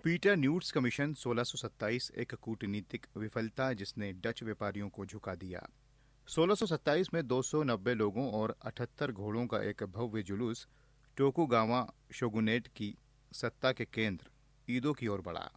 Peter nudes का mission 1627 एक कूटनीतिक विफलता जिसने डच व्यापारियों को झुका दिया। 1627 में 290 लोगों और 78 घोड़ों का एक भव्य जुलूस टोकुगावा शोगुनेट की सत्ता के केंद्र ईदो की ओर बढ़ा।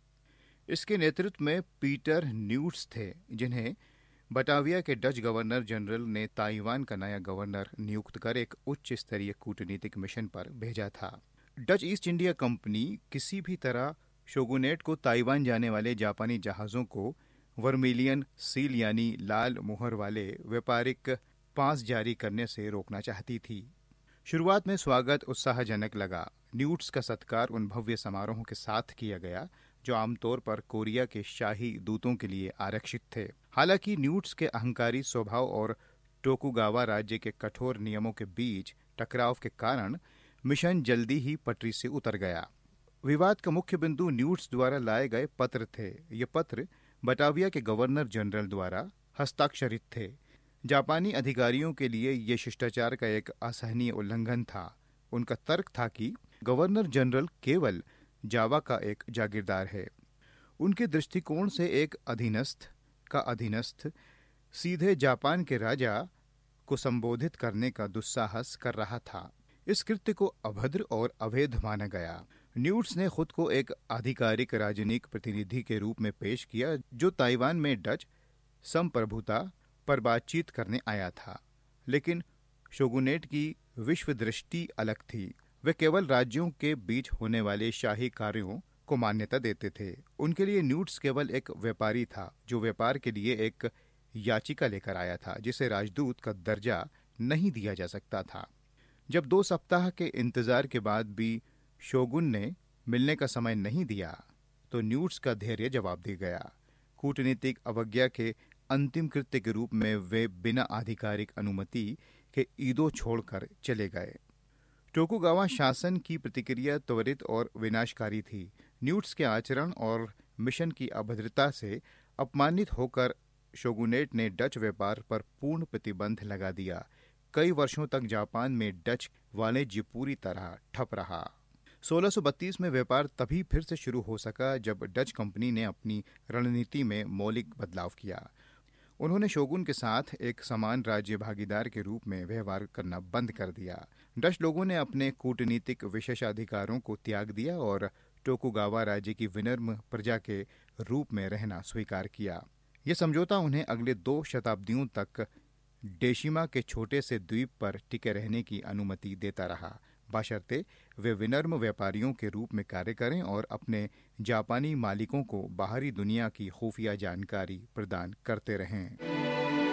इसके नेतृत्व में पीटर न्यूट्स थे, जिन्हें बटाविया के डच गवर्नर जनरल ने ताइवान का नया गवर्नर नियुक्त कर एक उच्च स्तरीय कूटनीतिक मिशन पर भेजा था। डच ईस्ट इंडिया कंपनी किसी भी तरह शोगुनेट को ताइवान जाने वाले जापानी जहाज़ों को वर्मिलियन सील यानी लाल मुहर वाले व्यापारिक पास जारी करने से रोकना चाहती थी। शुरुआत में स्वागत उत्साहजनक लगा। न्यूट्स का सत्कार उन भव्य समारोहों के साथ किया गया जो आमतौर पर कोरिया के शाही दूतों के लिए आरक्षित थे। हालांकि न्यूट्स के अहंकारी स्वभाव और टोकुगावा राज्य के कठोर नियमों के बीच टकराव के कारण मिशन जल्दी ही पटरी से उतर गया। विवाद का मुख्य बिंदु न्यूट्स द्वारा लाए गए पत्र थे। ये पत्र बटाविया के गवर्नर जनरल द्वारा हस्ताक्षरित थे। जापानी अधिकारियों के लिए ये शिष्टाचार का एक असहनीय उल्लंघन था। उनका तर्क था कि गवर्नर जनरल केवल जावा का एक जागीरदार है। उनके दृष्टिकोण से एक अधीनस्थ का अधीनस्थ सीधे जापान के राजा को संबोधित करने का दुस्साहस कर रहा था। इस कृत्य को अभद्र और अवैध माना गया। न्यूट्स ने खुद को एक आधिकारिक राजनीतिक प्रतिनिधि के रूप में पेश किया जो ताइवान में डच संप्रभुता पर बातचीत करने आया था, लेकिन शोगुनेट की विश्व दृष्टि अलग थी। वे केवल राज्यों के बीच होने वाले शाही कार्यों को मान्यता देते थे। उनके लिए न्यूट्स केवल एक व्यापारी था जो व्यापार के लिए एक याचिका लेकर आया था जिसे राजदूत का दर्जा नहीं दिया जा सकता था। जब 2 सप्ताह के इंतजार के बाद भी शोगुन ने मिलने का समय नहीं दिया तो न्यूट्स का धैर्य जवाब दे गया। कूटनीतिक अवज्ञा के अंतिम कृत्य के रूप में वे बिना आधिकारिक अनुमति के ईदो छोड़कर चले गए। टोकुगावा शासन की प्रतिक्रिया त्वरित और विनाशकारी थी। न्यूट्स के आचरण और मिशन की अभद्रता से अपमानित होकर शोगुनेट ने डच व्यापार पर पूर्ण प्रतिबंध लगा दिया। कई वर्षों तक जापान में डच वाणिज्य पूरी तरह ठप रहा। 1632 में व्यापार तभी फिर से शुरू हो सका जब डच कंपनी ने अपनी रणनीति में मौलिक बदलाव किया। उन्होंने शोगुन के साथ एक समान राज्य भागीदार के रूप में व्यवहार करना बंद कर दिया। डच लोगों ने अपने कूटनीतिक विशेषाधिकारों को त्याग दिया और टोकुगावा राज्य की विनम्र प्रजा के रूप में रहना स्वीकार किया। यह समझौता उन्हें अगले 2 शताब्दियों तक डेशिमा के छोटे से द्वीप पर टिके रहने की अनुमति देता रहा, बशर्ते वे विनम्र व्यापारियों के रूप में कार्य करें और अपने जापानी मालिकों को बाहरी दुनिया की खुफिया जानकारी प्रदान करते रहें।